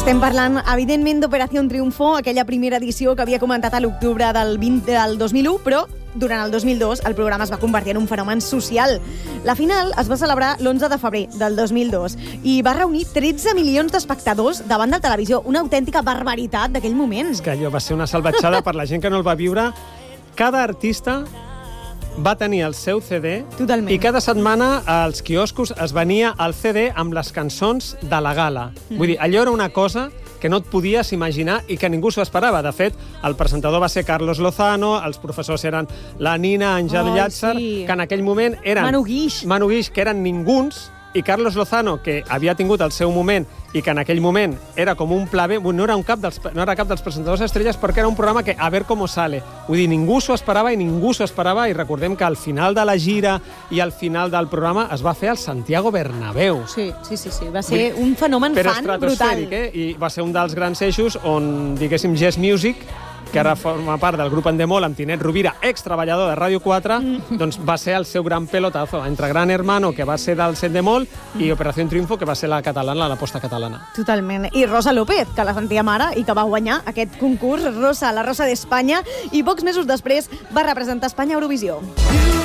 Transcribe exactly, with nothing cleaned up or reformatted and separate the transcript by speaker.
Speaker 1: Estem parlant, evidentment, d'Operació Triunfo, aquella primera edició que havia comentat a l'octubre del, vint del dos mil u, però durant el dos mil dos el programa es va convertir en un fenomen social. La final es va celebrar l'onze de febrer del dos mil dos i va reunir tretze milions d'espectadors davant de la televisió. Una autèntica barbaritat d'aquell moment.
Speaker 2: És que allò va ser una salvatjada per la gent que no el va viure. Cada artista va tenir el seu C D.
Speaker 1: Totalment.
Speaker 2: I cada setmana als quioscos es venia el C D amb les cançons de la gala. Mm. Vull dir, allò era una cosa que no et podies imaginar i que ningú s'ho esperava. De fet, el presentador va ser Carlos Lozano, els professors eren la Nina, Àngel
Speaker 1: oh,
Speaker 2: Llàtzer,
Speaker 1: sí.
Speaker 2: que en aquell moment eren...
Speaker 1: Manu Guix.
Speaker 2: Manu Guix, que eren ninguns, i Carlos Lozano, que havia tingut el seu moment i que en aquell moment era com un pla B, no era, un cap dels, no era cap dels presentadors estrelles perquè era un programa que a ver cómo sale. Vull dir, ningú s'ho esperava i ningú s'ho esperava i recordem que al final de la gira i al final del programa es va fer al Santiago Bernabéu.
Speaker 1: Sí, sí, sí, sí. va ser un fenomen
Speaker 2: Però
Speaker 1: fan brutal.
Speaker 2: estratosfèric, eh? I va ser un dels grans eixos on, diguéssim, Jazz Music, que ara forma part del grup Endemol, amb Tinet Rovira, ex-treballador de Ràdio quatre, mm. doncs va ser el seu gran pelotazo entre Gran Hermano, que va ser del Endemol, mm. i Operació Triunfo, que va ser la catalana, l'aposta catalana.
Speaker 1: Totalment. I Rosa López, que la sentia mare i que va guanyar aquest concurs, Rosa, la Rosa d'Espanya, i pocs mesos després va representar Espanya a Eurovisió.